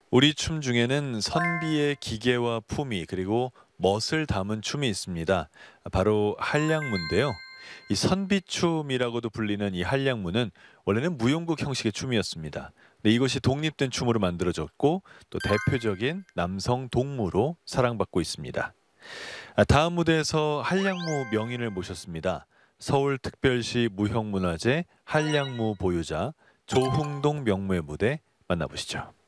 우리 춤 중에는 선비의 기계와 품위 그리고 멋을 담은 춤이 있습니다. 바로 한량무인데요. 이 선비춤이라고도 불리는 이 한량무는 원래는 무용국 형식의 춤이었습니다. 근데 이것이 독립된 춤으로 만들어졌고 또 대표적인 남성 동무로 사랑받고 있습니다. 다음 무대에서 한량무 명인을 모셨습니다. 서울특별시 무형문화재 한량무 보유자 조흥동 명무의 무대 만나보시죠.